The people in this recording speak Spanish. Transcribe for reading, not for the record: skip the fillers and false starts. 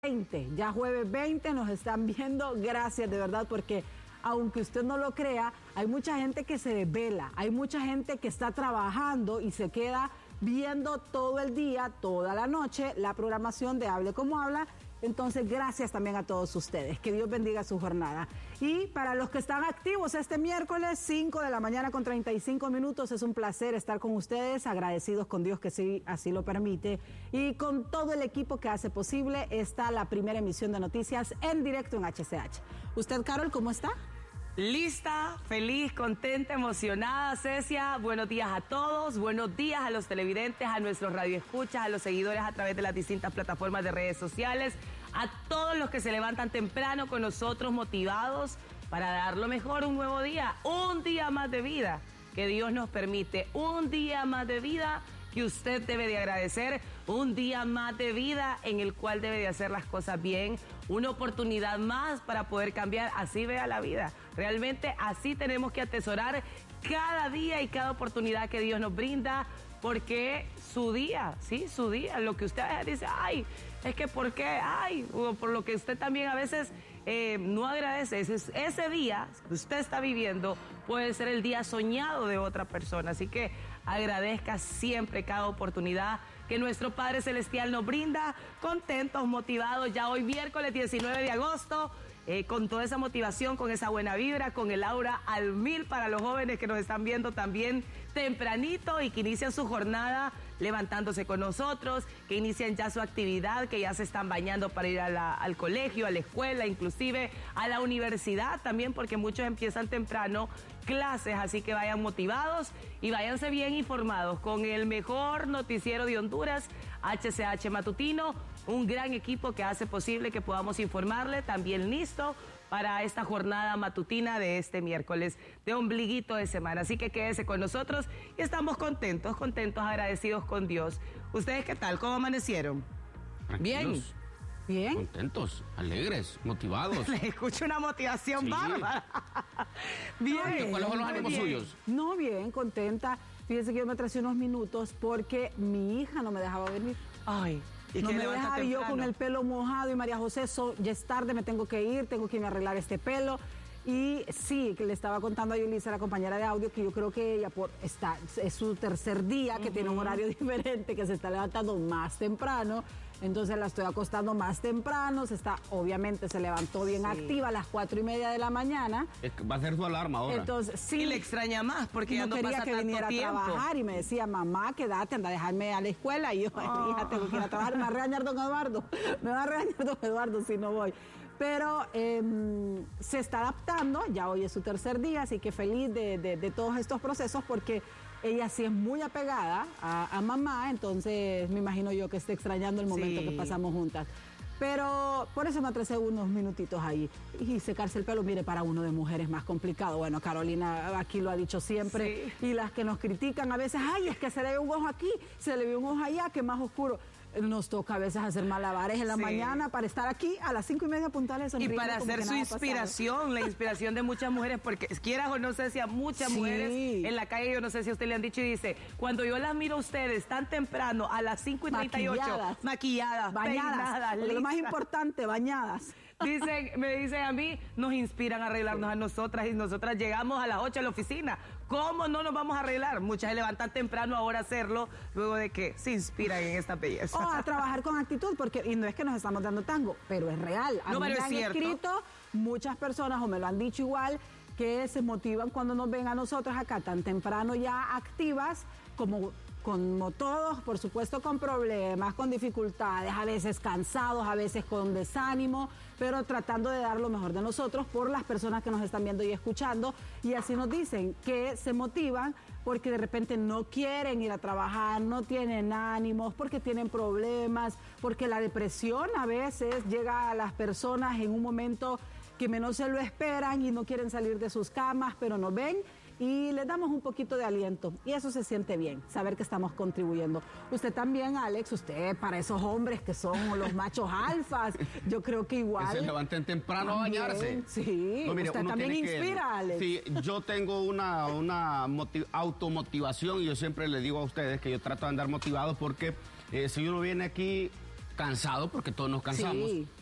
20, ya jueves 20 nos están viendo, gracias de verdad, porque aunque usted no lo crea, hay mucha gente que se desvela, hay mucha gente que está trabajando y se queda viendo todo el día, toda la noche, la programación de Hable Como Habla. Entonces, gracias también a todos ustedes. Que Dios bendiga su jornada. Y para los que están activos este miércoles, 5 de la mañana con 35 minutos, es un placer estar con ustedes, agradecidos con Dios que sí, así lo permite, y con todo el equipo que hace posible la primera emisión de noticias en directo en HCH. ¿Usted, Carol, cómo está? Lista, feliz, contenta, emocionada, Cecia. Buenos días a todos, buenos días a los televidentes, a nuestros radioescuchas, a los seguidores a través de las distintas plataformas de redes sociales, a todos los que se levantan temprano con nosotros motivados para dar lo mejor un nuevo día, un día más de vida que Dios nos permite, un día más de vida que usted debe de agradecer, un día más de vida en el cual debe de hacer las cosas bien, una oportunidad más para poder cambiar, así vea la vida. Realmente así tenemos que atesorar cada día y cada oportunidad que Dios nos brinda, porque su día, sí, su día, lo que usted dice, ay, es que ¿por qué? Ay, o por lo que usted también a veces no agradece. Ese día que usted está viviendo puede ser el día soñado de otra persona, así que agradezca siempre cada oportunidad que nuestro Padre Celestial nos brinda, contentos, motivados, ya hoy miércoles 19 de agosto, con toda esa motivación, con esa buena vibra, con el aura al 1000 para los jóvenes que nos están viendo también tempranito y que inician su jornada levantándose con nosotros, que inician ya su actividad, que ya se están bañando para ir al colegio, a la escuela, inclusive a la universidad también, porque muchos empiezan temprano clases, así que vayan motivados y váyanse bien informados con el mejor noticiero de Honduras, HCH Matutino, un gran equipo que hace posible que podamos informarle, también listo para esta jornada matutina de este miércoles de ombliguito de semana. Así que quédese con nosotros y estamos contentos, agradecidos con Dios. ¿Ustedes qué tal? ¿Cómo amanecieron? Tranquilos. Bien. Bien. Contentos, alegres, motivados. Les escucho una motivación bárbara. Bien. ¿Cuáles son los ánimos suyos? No, bien, contenta. Fíjese que yo me atrasé unos minutos porque mi hija no me dejaba venir. Ay. No me dejaba, yo con el pelo mojado y María José, ya es tarde, me tengo que irme a arreglar este pelo. Y sí, que le estaba contando a Yulisa, la compañera de audio, que yo creo que ella es su tercer día, que tiene un horario diferente, que se está levantando más temprano, entonces la estoy acostando más temprano, obviamente se levantó bien activa a las 4:30 de la mañana. Va a ser su alarma ahora. Entonces, sí. Y le extraña más, porque ya no quería pasa que tanto viniera tiempo a trabajar y me decía, mamá, quédate, anda a dejarme a la escuela. Y yo, hija, tengo que ir a trabajar, me va a regañar don Eduardo si no voy. Pero se está adaptando, ya hoy es su tercer día, así que feliz de todos estos procesos, porque ella sí es muy apegada a mamá, entonces me imagino yo que esté extrañando el momento que pasamos juntas. Pero por eso me atrasé unos minutitos ahí. Y secarse el pelo, mire, para uno de mujeres es más complicado. Bueno, Carolina aquí lo ha dicho siempre. Sí. Y las que nos critican a veces, ay, es que se le ve un ojo aquí, se le ve un ojo allá, que más oscuro. Nos toca a veces hacer malabares en la mañana para estar aquí a las 5:30 puntuales. Y para hacer su inspiración, la inspiración de muchas mujeres, porque quieras o no sé si a muchas mujeres en la calle, yo no sé si a usted le han dicho y dice, cuando yo las miro a ustedes tan temprano, a las 5:38, maquilladas, bañadas, lo más importante, bañadas. Me dicen a mí, nos inspiran a arreglarnos a nosotras y nosotras llegamos a las 8 a la oficina. ¿Cómo no nos vamos a arreglar? Muchas se levantan temprano ahora a hacerlo, luego de que se inspiran en esta belleza. O a trabajar con actitud, y no es que nos estamos dando tango, pero es real. A mí me han escrito muchas personas, o me lo han dicho igual, que se motivan cuando nos ven a nosotros acá tan temprano ya activas, como todos, por supuesto con problemas, con dificultades, a veces cansados, a veces con desánimo, pero tratando de dar lo mejor de nosotros por las personas que nos están viendo y escuchando. Y así nos dicen que se motivan porque de repente no quieren ir a trabajar, no tienen ánimos, porque tienen problemas, porque la depresión a veces llega a las personas en un momento que menos se lo esperan y no quieren salir de sus camas, pero nos ven y les damos un poquito de aliento. Y eso se siente bien, saber que estamos contribuyendo. Usted también, Alex, usted para esos hombres que son los machos alfas, yo creo que igual. Que se levanten temprano también, a bañarse. Sí, no, mire, usted también inspira, Alex. Sí, yo tengo una automotivación y yo siempre le digo a ustedes que yo trato de andar motivado porque si uno viene aquí Cansado porque todos nos cansamos. Sí.